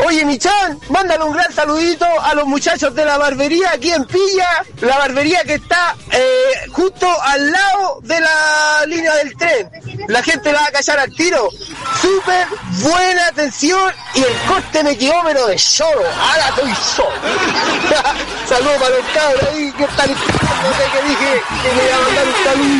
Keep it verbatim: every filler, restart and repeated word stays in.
Oye, Michan, mándale un gran saludito a los muchachos de la barbería aquí en Pilla, la barbería que está eh, justo al lado de la línea del tren. La gente la va a callar al tiro. Súper buena atención y el corte me quedó pero de solo. Ahora estoy solo. Saludos para los cabros ahí que están escuchando que dije que me iba a mandar un saludo.